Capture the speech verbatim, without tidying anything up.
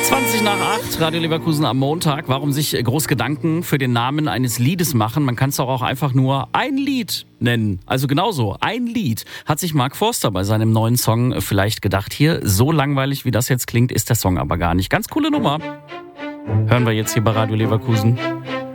zwanzig nach acht, Radio Leverkusen am Montag. Warum sich groß Gedanken für den Namen eines Liedes machen? Man kann es doch auch einfach nur ein Lied nennen. Also genauso, ein Lied. Hat sich Mark Forster bei seinem neuen Song vielleicht gedacht, hier, so langweilig wie das jetzt klingt, ist der Song aber gar nicht. Ganz coole Nummer. Hören wir jetzt hier bei Radio Leverkusen.